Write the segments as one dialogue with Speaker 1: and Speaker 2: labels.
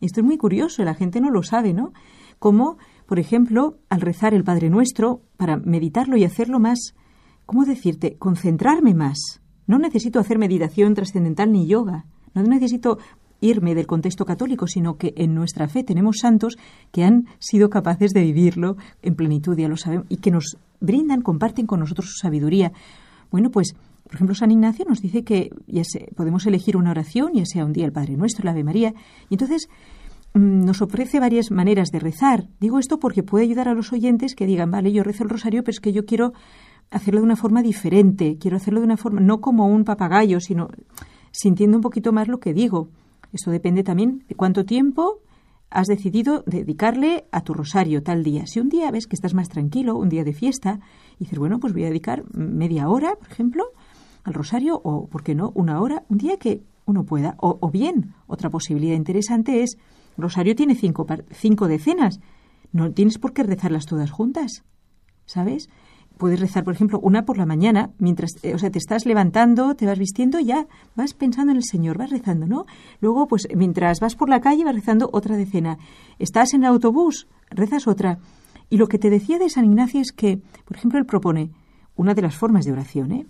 Speaker 1: Esto es muy curioso, la gente no lo sabe, ¿no? Como, por ejemplo, al rezar el Padre Nuestro, para meditarlo y hacerlo más, ¿cómo decirte?, concentrarme más. No necesito hacer meditación trascendental ni yoga. No necesito irme del contexto católico, sino que en nuestra fe tenemos santos que han sido capaces de vivirlo en plenitud, ya lo sabemos, y que nos brindan, comparten con nosotros su sabiduría. Bueno, pues, por ejemplo, San Ignacio nos dice que podemos elegir una oración, ya sea un día el Padre Nuestro, el Ave María, y entonces nos ofrece varias maneras de rezar. Digo esto porque puede ayudar a los oyentes que digan, vale, yo rezo el rosario, pero es que yo quiero hacerlo de una forma diferente, quiero hacerlo de una forma, no como un papagayo, sino sintiendo un poquito más lo que digo. Esto depende también de cuánto tiempo has decidido dedicarle a tu rosario tal día. Si un día ves que estás más tranquilo, un día de fiesta, y dices, bueno, pues voy a dedicar media hora, por ejemplo, al rosario, o, ¿por qué no?, una hora, un día que uno pueda. O bien, otra posibilidad interesante es, rosario tiene 5 decenas, no tienes por qué rezarlas todas juntas, ¿sabes? Puedes rezar, por ejemplo, una por la mañana, mientras, te estás levantando, te vas vistiendo, ya vas pensando en el Señor, vas rezando, ¿no? Luego, pues, mientras vas por la calle, vas rezando otra decena. Estás en el autobús, rezas otra. Y lo que te decía de San Ignacio es que, por ejemplo, él propone una de las formas de oración,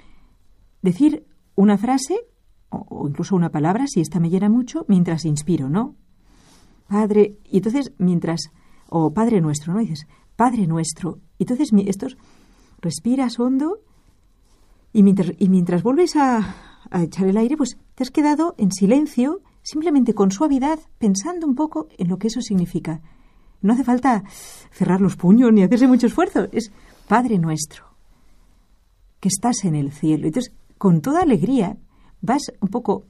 Speaker 1: decir una frase o incluso una palabra, si esta me llena mucho, mientras inspiro, ¿no? Padre, y entonces o Padre Nuestro, ¿no? Dices, Padre Nuestro. Y entonces respiras hondo y mientras vuelves a echar el aire, pues te has quedado en silencio, simplemente con suavidad, pensando un poco en lo que eso significa. No hace falta cerrar los puños ni hacerse mucho esfuerzo. Es Padre Nuestro, que estás en el cielo. Entonces, con toda alegría, vas un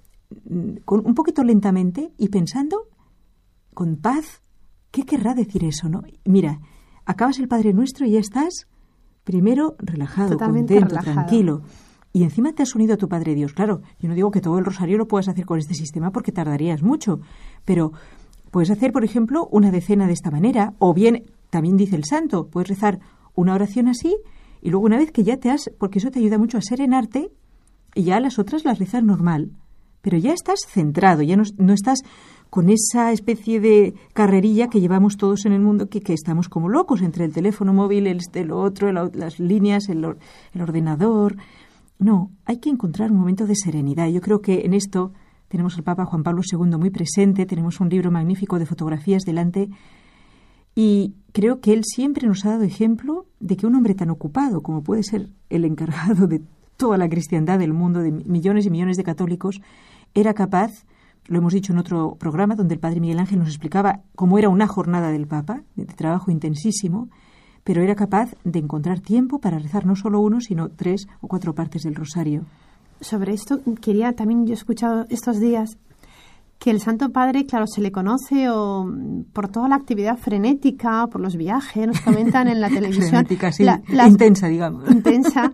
Speaker 1: poquito lentamente y pensando con paz, ¿qué querrá decir eso, no? Mira, acabas el Padre Nuestro y ya estás primero relajado, totalmente contento, relajado, tranquilo. Y encima te has unido a tu Padre Dios. Claro, yo no digo que todo el rosario lo puedas hacer con este sistema porque tardarías mucho, pero puedes hacer, por ejemplo, una decena de esta manera, o bien, también dice el santo, puedes rezar una oración así y luego una vez que ya porque eso te ayuda mucho a serenarte y ya las otras las rezas normal, pero ya estás centrado, ya no estás con esa especie de carrerilla que llevamos todos en el mundo, que estamos como locos entre el teléfono móvil, lo otro, las líneas, el ordenador. No, hay que encontrar un momento de serenidad. Yo creo que en esto tenemos al Papa Juan Pablo II muy presente, tenemos un libro magnífico de fotografías delante y creo que él siempre nos ha dado ejemplo de que un hombre tan ocupado como puede ser el encargado de toda la cristiandad del mundo, de millones y millones de católicos, era capaz, lo hemos dicho en otro programa donde el padre Miguel Ángel nos explicaba cómo era una jornada del Papa, de trabajo intensísimo, pero era capaz de encontrar tiempo para rezar no solo uno, sino 3 o 4 partes del rosario.
Speaker 2: Sobre esto yo he escuchado estos días que el Santo Padre, claro, se le conoce por toda la actividad frenética, por los viajes, nos comentan en la televisión.
Speaker 1: Frenética, sí, intensa, digamos.
Speaker 2: Intensa,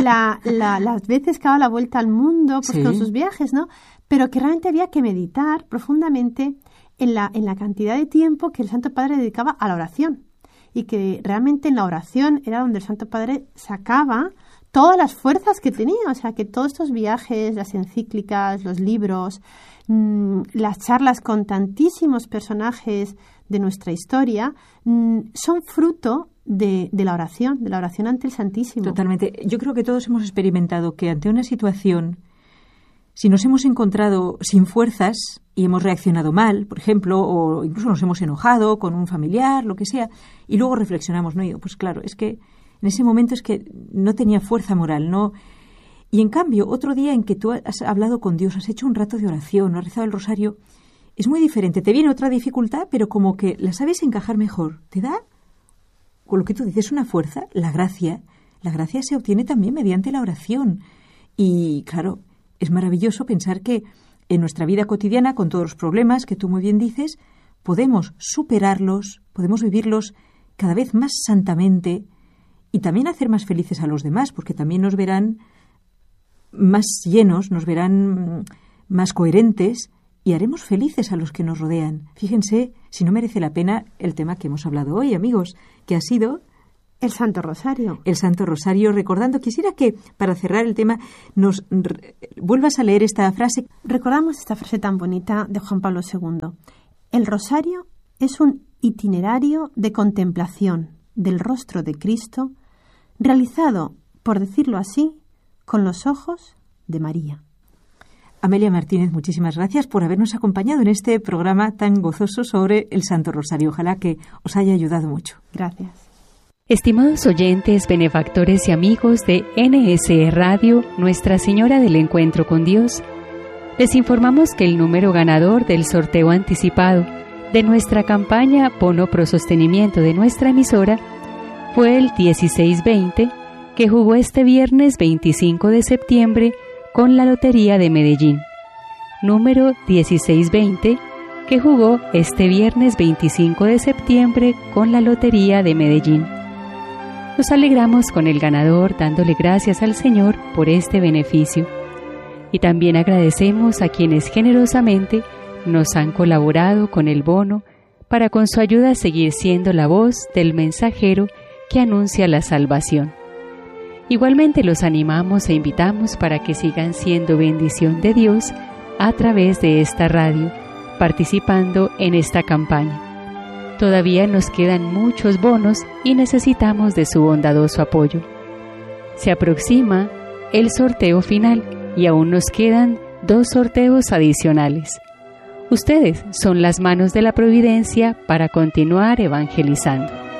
Speaker 2: las veces que daba la vuelta al mundo pues, sí, con sus viajes, ¿no? Pero que realmente había que meditar profundamente en la cantidad de tiempo que el Santo Padre dedicaba a la oración. Y que realmente en la oración era donde el Santo Padre sacaba todas las fuerzas que tenía. O sea, que todos estos viajes, las encíclicas, los libros, las charlas con tantísimos personajes de nuestra historia, son fruto de la oración ante el Santísimo.
Speaker 1: Totalmente. Yo creo que todos hemos experimentado que ante una situación, si nos hemos encontrado sin fuerzas y hemos reaccionado mal, por ejemplo, o incluso nos hemos enojado con un familiar, lo que sea, y luego reflexionamos, ¿no? Y digo, pues claro, es que en ese momento es que no tenía fuerza moral, ¿no? Y en cambio, otro día en que tú has hablado con Dios, has hecho un rato de oración, has rezado el rosario, es muy diferente. Te viene otra dificultad, pero como que la sabes encajar mejor. Te da, con lo que tú dices, una fuerza, la gracia. La gracia se obtiene también mediante la oración. Y claro, es maravilloso pensar que en nuestra vida cotidiana, con todos los problemas que tú muy bien dices, podemos superarlos, podemos vivirlos cada vez más santamente y también hacer más felices a los demás, porque también nos verán más llenos, nos verán más coherentes y haremos felices a los que nos rodean. Fíjense si no merece la pena el tema que hemos hablado hoy, amigos, que ha sido
Speaker 2: el Santo Rosario.
Speaker 1: El Santo Rosario. Recordando, quisiera que, para cerrar el tema, nos vuelvas a leer esta frase.
Speaker 2: Recordamos esta frase tan bonita de Juan Pablo II. El rosario es un itinerario de contemplación del rostro de Cristo realizado, por decirlo así, con los ojos de María.
Speaker 1: Amelia Martínez, muchísimas gracias por habernos acompañado en este programa tan gozoso sobre el Santo Rosario. Ojalá que os haya ayudado mucho.
Speaker 2: Gracias.
Speaker 3: Estimados oyentes, benefactores y amigos de NSE Radio, Nuestra Señora del Encuentro con Dios, les informamos que el número ganador del sorteo anticipado de nuestra campaña Bono Pro Sostenimiento de nuestra emisora fue el 1620, que jugó este viernes 25 de septiembre con la Lotería de Medellín. Número 1620, que jugó este viernes 25 de septiembre con la Lotería de Medellín. Nos alegramos con el ganador, dándole gracias al Señor por este beneficio. Y también agradecemos a quienes generosamente nos han colaborado con el bono para con su ayuda seguir siendo la voz del mensajero que anuncia la salvación. Igualmente los animamos e invitamos para que sigan siendo bendición de Dios a través de esta radio, participando en esta campaña. Todavía nos quedan muchos bonos y necesitamos de su bondadoso apoyo. Se aproxima el sorteo final y aún nos quedan 2 sorteos adicionales. Ustedes son las manos de la providencia para continuar evangelizando.